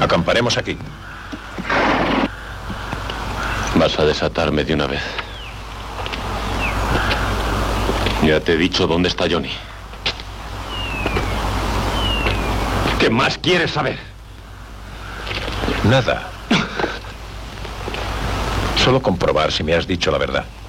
Acamparemos aquí. Vas a desatarme de una vez. Ya te he dicho dónde está Johnny. ¿Qué más quieres saber? Nada. Solo comprobar si me has dicho la verdad.